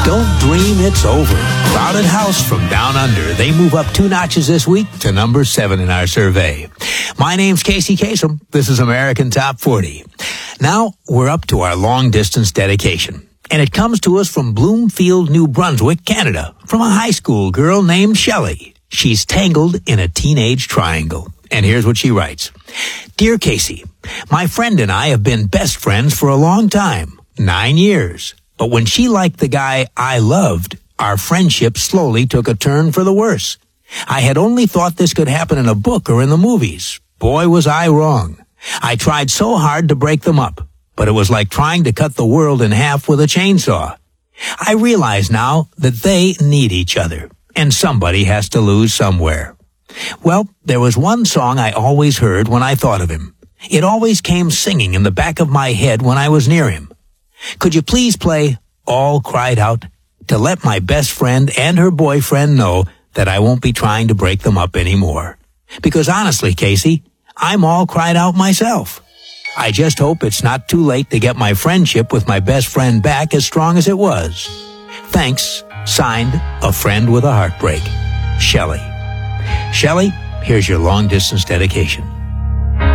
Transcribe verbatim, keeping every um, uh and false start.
Don't dream it's over. Crowded House from Down Under. They move up two notches this week to number seven in our survey. My name's Casey Kasem. This is American Top forty. Now we're up to our long-distance dedication. And it comes to us from Bloomfield, New Brunswick, Canada, from a high school girl named Shelley. She's tangled in a teenage triangle. And here's what she writes. Dear Casey, my friend and I have been best friends for a long time, nine years. But when she liked the guy I loved, our friendship slowly took a turn for the worse. I had only thought this could happen in a book or in the movies. Boy, was I wrong. I tried so hard to break them up, but it was like trying to cut the world in half with a chainsaw. I realize now that they need each other, and somebody has to lose somewhere. Well, there was one song I always heard when I thought of him. It always came singing in the back of my head when I was near him. Could you please play All Cried Out to let my best friend and her boyfriend know that I won't be trying to break them up anymore? Because honestly, Casey, I'm all cried out myself. I just hope it's not too late to get my friendship with my best friend back as strong as it was. Thanks. Signed, a friend with a heartbreak. Shelley. Shelley, here's your long-distance dedication.